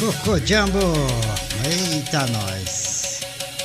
Coco Jumbo. Eita, nós.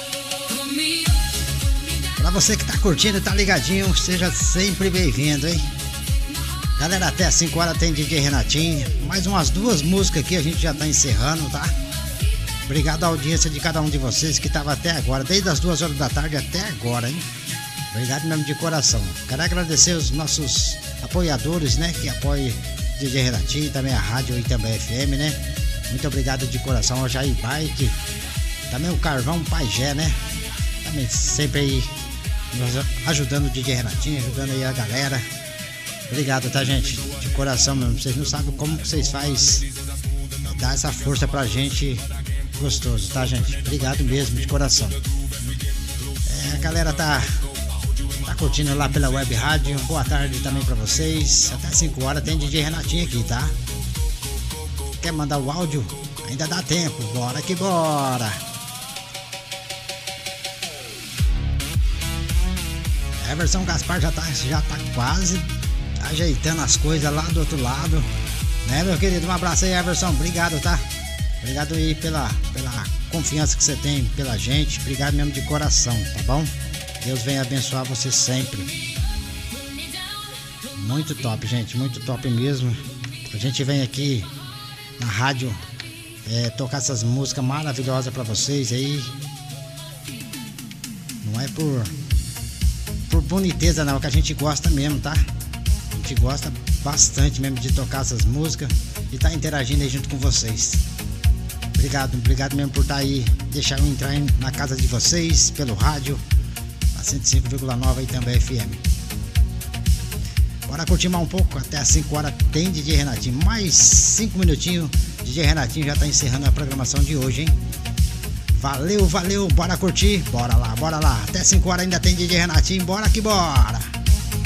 Pra você que tá curtindo, tá ligadinho, seja sempre bem-vindo, hein? Galera, até às 5 horas tem DJ Renatinho. Mais umas 2 músicas aqui, a gente já tá encerrando, tá? Obrigado à audiência de cada um de vocês que tava até agora, desde as 2 horas da tarde até agora, hein? Obrigado mesmo de coração. Quero agradecer os nossos apoiadores, né? Que apoiam DJ Renatinho, também a rádio e também FM, né? Muito obrigado de coração ao Jair Bike, também o Carvão Pajé, né? Também sempre aí ajudando o DJ Renatinho, ajudando aí a galera. Obrigado, tá, gente? De coração mesmo. Vocês não sabem como que vocês fazem dar essa força pra gente gostoso, tá, gente? Obrigado mesmo, de coração. A galera tá curtindo lá pela web rádio. Boa tarde também pra vocês. Até 5 horas tem DJ Renatinho aqui, tá? Quer mandar o áudio? Ainda dá tempo. Bora que bora! Everson Gaspar já tá quase ajeitando as coisas lá do outro lado, né, meu querido? Um abraço aí, Everson. Obrigado, tá? Obrigado aí pela confiança que você tem pela gente. Obrigado mesmo de coração, tá bom? Deus venha abençoar você sempre. Muito top, gente, muito top mesmo. A gente vem aqui na rádio tocar essas músicas maravilhosas pra vocês aí. Não é por boniteza não, que a gente gosta mesmo, tá? A gente gosta bastante mesmo de tocar essas músicas e tá interagindo aí junto com vocês. Obrigado mesmo por estar aí, deixar eu entrar na casa de vocês pelo rádio, a 105,9 e também FM. Bora curtir mais um pouco, até às 5 horas tem DJ Renatinho, mais 5 minutinhos, DJ Renatinho já tá encerrando a programação de hoje, hein? Valeu, bora curtir, bora lá, até 5 horas ainda tem DJ Renatinho, bora que bora!